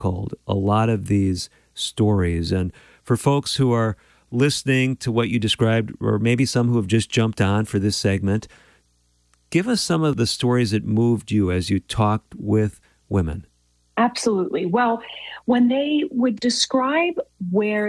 called a lot of these stories. And for folks who are listening to what you described, or maybe some who have just jumped on for this segment, give us some of the stories that moved you as you talked with women. Absolutely. Well, when they would describe where